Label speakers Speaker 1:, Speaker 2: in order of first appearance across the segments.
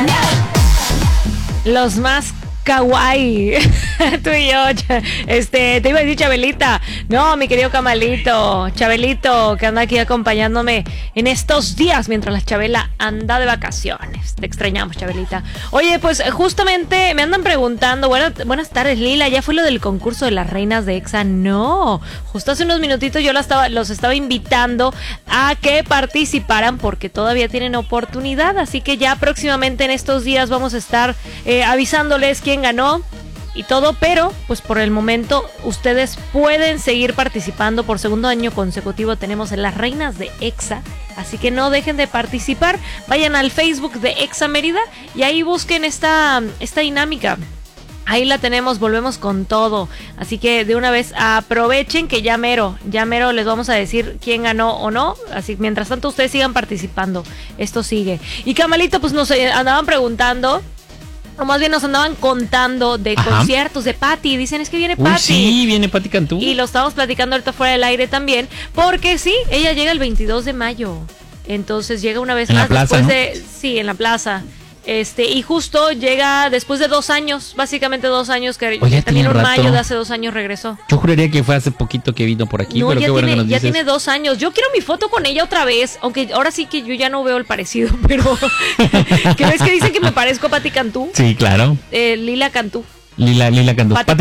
Speaker 1: Los más kawaii. Tú y yo, te iba a decir Chabelita. No, mi querido Camalito, Chabelito, que anda aquí acompañándome en estos días mientras la Chabela anda de vacaciones. Te extrañamos, Chabelita. Oye, pues justamente me andan preguntando, buenas tardes, Lila, ¿ya fue lo del concurso de las reinas de EXA? No, justo hace unos minutitos yo los estaba invitando a que participaran porque todavía tienen oportunidad, así que ya próximamente en estos días vamos a estar avisándoles quién ganó y todo, pero pues por el momento ustedes pueden seguir participando. Por segundo año consecutivo tenemos en las reinas de EXA, así que no dejen de participar. Vayan al Facebook de EXA Mérida y ahí busquen esta dinámica. Ahí la tenemos, volvemos con todo. Así que de una vez aprovechen que ya mero les vamos a decir quién ganó o no. Así que mientras tanto ustedes sigan participando. Esto sigue. Y Camalito, pues nos andaban preguntando, o más bien nos andaban contando de conciertos de Patti. Dicen, es que viene Patti.
Speaker 2: Sí, viene Patti Cantú.
Speaker 1: Y lo estábamos platicando ahorita fuera del aire también. Porque sí, ella llega el 22 de mayo. Entonces llega una vez
Speaker 2: en
Speaker 1: más
Speaker 2: la plaza,
Speaker 1: después
Speaker 2: ¿no?
Speaker 1: Sí, en la plaza. Y justo llega después de 2 años, básicamente 2 años, que
Speaker 2: Oye,
Speaker 1: también un
Speaker 2: rato.
Speaker 1: mayo de hace 2 años regresó.
Speaker 2: Yo juraría que fue hace poquito que vino por aquí,
Speaker 1: No,
Speaker 2: pero qué bueno que nos
Speaker 1: ya
Speaker 2: dices.
Speaker 1: tiene 2 años. Yo quiero mi foto con ella otra vez, aunque ahora sí que yo ya no veo el parecido, pero ¿qué ves que dicen que me parezco a Patti Cantú?
Speaker 2: Sí, claro.
Speaker 1: Lila Cantú.
Speaker 2: Lila Cantú.
Speaker 1: Patti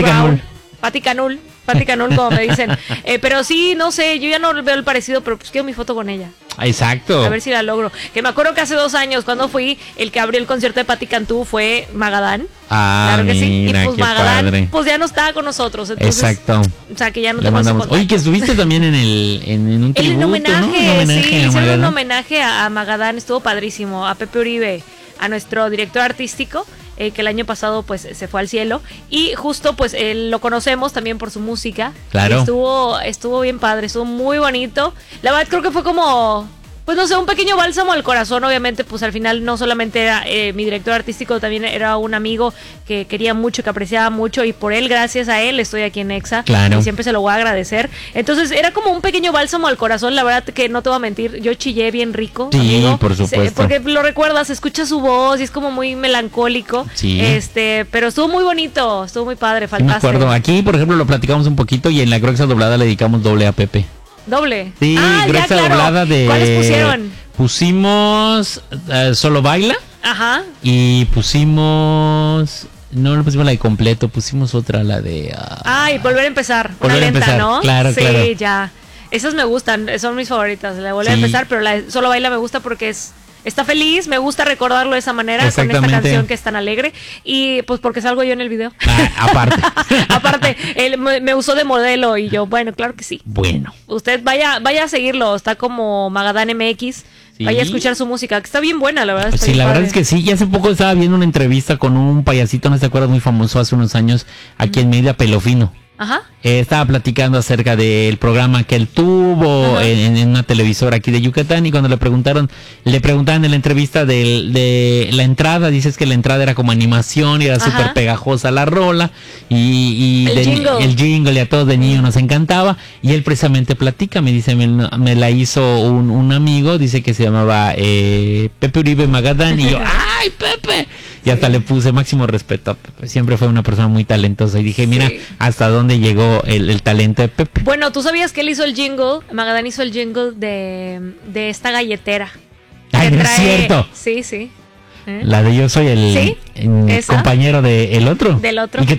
Speaker 1: Canul, como me dicen. Pero sí, no sé, yo ya no veo el parecido, pero pues quiero mi foto con ella.
Speaker 2: Exacto.
Speaker 1: A ver si la logro. Que me acuerdo que hace 2 años, cuando fui, el que abrió el concierto de Patti Cantú fue Magadán.
Speaker 2: Claro que sí. Y
Speaker 1: pues
Speaker 2: qué
Speaker 1: Magadán,
Speaker 2: padre.
Speaker 1: pues ya no estaba con nosotros. Entonces,
Speaker 2: exacto.
Speaker 1: O sea, que ya no
Speaker 2: Le
Speaker 1: te vamos a
Speaker 2: mandamos.
Speaker 1: contar.
Speaker 2: Oye, que estuviste también en un tributo,
Speaker 1: En homenaje,
Speaker 2: ¿no? Un homenaje
Speaker 1: sí,
Speaker 2: a
Speaker 1: hicieron
Speaker 2: Magadán.
Speaker 1: un homenaje a Magadán, estuvo padrísimo. A Pepe Uribe, a nuestro director artístico, que el año pasado pues se fue al cielo. Y justo pues lo conocemos también por su música.
Speaker 2: Claro.
Speaker 1: Y estuvo bien padre, estuvo muy bonito. La verdad creo que fue como, pues no sé, un pequeño bálsamo al corazón. Obviamente pues al final no solamente era mi director artístico, también era un amigo que quería mucho, que apreciaba mucho, y por él, gracias a él, estoy aquí en EXA.
Speaker 2: Claro.
Speaker 1: Y siempre se lo voy a agradecer. Entonces era como un pequeño bálsamo al corazón. La verdad que no te voy a mentir, yo chillé bien rico,
Speaker 2: Sí,
Speaker 1: amigo,
Speaker 2: por supuesto.
Speaker 1: porque lo recuerdas, escucha su voz y es como muy melancólico.
Speaker 2: Sí.
Speaker 1: Pero estuvo muy bonito, estuvo muy padre,
Speaker 2: Sí, me
Speaker 1: faltaste.
Speaker 2: acuerdo. Aquí, por ejemplo, lo platicamos un poquito y en la Gruesa Doblada le dedicamos doble a Pepe.
Speaker 1: Doble.
Speaker 2: Sí, Gruesa
Speaker 1: claro.
Speaker 2: Doblada de...
Speaker 1: ¿Cuáles pusieron?
Speaker 2: Pusimos Solo Baila.
Speaker 1: Ajá.
Speaker 2: Y pusimos... No, no pusimos la de completo, pusimos otra, la de...
Speaker 1: Y volver a empezar.
Speaker 2: Volver
Speaker 1: una
Speaker 2: a
Speaker 1: lenta,
Speaker 2: empezar,
Speaker 1: ¿no?
Speaker 2: claro,
Speaker 1: sí,
Speaker 2: claro.
Speaker 1: ya. Esas me gustan, son mis favoritas. La de volver a
Speaker 2: Sí.
Speaker 1: empezar, pero la de Solo Baila me gusta porque está feliz, me gusta recordarlo de esa manera, con esta
Speaker 2: Exactamente.
Speaker 1: canción que es tan alegre. Y pues porque salgo yo en el video.
Speaker 2: Aparte.
Speaker 1: Aparte, él me usó de modelo y yo, bueno, claro que sí.
Speaker 2: Bueno.
Speaker 1: Usted vaya a seguirlo, está como Magadán MX.
Speaker 2: Sí.
Speaker 1: Vaya a escuchar su música, que está bien buena, la verdad. Está
Speaker 2: Sí,
Speaker 1: bien
Speaker 2: la
Speaker 1: padre.
Speaker 2: verdad es que sí. Y hace poco estaba viendo una entrevista con un payasito, no te acuerdas, muy famoso hace unos años, aquí en Mérida, Pelofino.
Speaker 1: Ajá.
Speaker 2: Estaba platicando acerca del programa que él tuvo en una televisora aquí de Yucatán, y cuando le preguntaban en la entrevista de la entrada, dices que la entrada era como animación y era súper pegajosa la rola y el jingle y a todos de niño nos encantaba, y él precisamente platica, me dice, me la hizo un amigo, dice que se llamaba Pepe Uribe Magadán, y yo, ¡ay, Pepe! Y hasta le puse máximo respeto a Pepe, siempre fue una persona muy talentosa, y dije, mira, hasta dónde llegó el talento de Pepe.
Speaker 1: Bueno, ¿tú sabías que él hizo el jingle? Magadán hizo el jingle de esta galletera.
Speaker 2: ¡Ay, no es cierto!
Speaker 1: Sí.
Speaker 2: La de Yo Soy el compañero del otro.
Speaker 1: Del otro.
Speaker 2: ¿Y qué